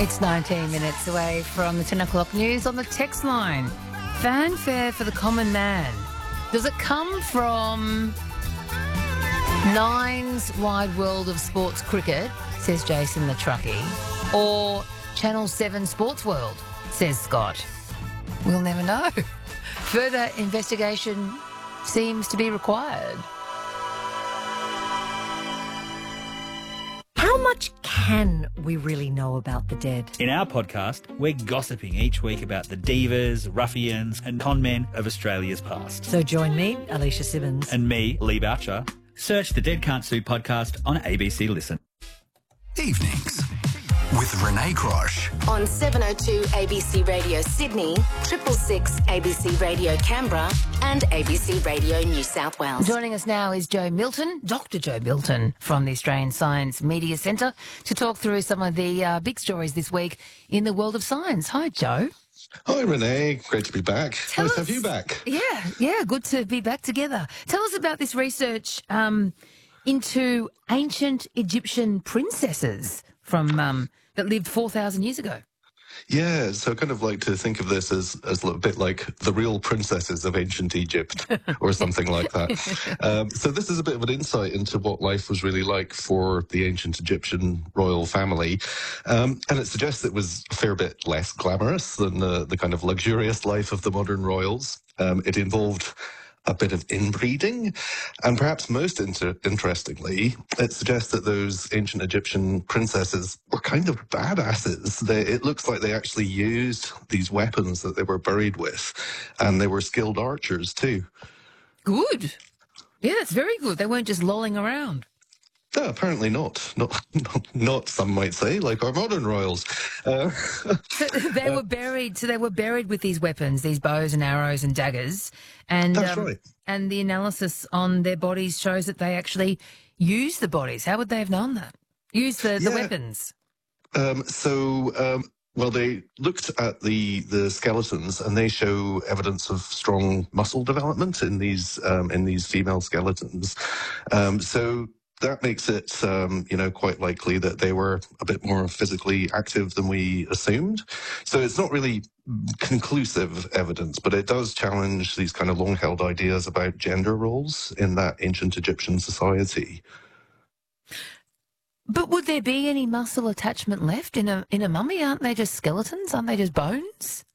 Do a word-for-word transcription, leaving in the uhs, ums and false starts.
It's nineteen minutes away from the ten o'clock news on the text line. Fanfare for the common man. Does it come from Nine's Wide World of Sports Cricket, says Jason the truckie, or Channel seven Sports World, says Scott? We'll never know. Further investigation seems to be required. How much can we really know about the dead? In our podcast, we're gossiping each week about the divas, ruffians and con men of Australia's past. So join me, Alicia Simmons. And me, Lee Boucher. Search the Dead Can't Sue podcast on A B C Listen. Evenings with Renee Grosh. On seven oh two A B C Radio Sydney, triple six A B C Radio Canberra and A B C Radio New South Wales. Joining us now is Joe Milton, Doctor Joe Milton from the Australian Science Media Centre, to talk through some of the uh, big stories this week in the world of science. Hi, Joe. Hi, Renee. Great to be back. Tell nice us, to have you back. Yeah, yeah, good to be back together. Tell us about this research um, into ancient Egyptian princesses from um, that lived four thousand years ago. Yeah, so I kind of like to think of this as, as a bit like the real princesses of ancient Egypt or something like that. Um, so this is a bit of an insight into what life was really like for the ancient Egyptian royal family. Um, and it suggests it was a fair bit less glamorous than the, the kind of luxurious life of the modern royals. Um, it involved a bit of inbreeding, and perhaps most inter- interestingly, it suggests that those ancient Egyptian princesses were kind of badasses. They, it looks like they actually used these weapons that they were buried with, and they were skilled archers too. Good. Yeah, that's very good. They weren't just lolling around. No, apparently not. Not, not, not some might say, like our modern royals. Uh, so they were buried. So they were buried with these weapons, these bows and arrows and daggers, and That's um, right. And the analysis on their bodies shows that they actually used the bodies. How would they have known that? Use the, the Yeah. weapons. Um, so, um, well, they looked at the, the skeletons, and they show evidence of strong muscle development in these um, in these female skeletons. Um, so. That makes it, um, you know, quite likely that they were a bit more physically active than we assumed. So it's not really conclusive evidence, but it does challenge these kind of long-held ideas about gender roles in that ancient Egyptian society. But would there be any muscle attachment left in a in a mummy? Aren't they just skeletons? Aren't they just bones?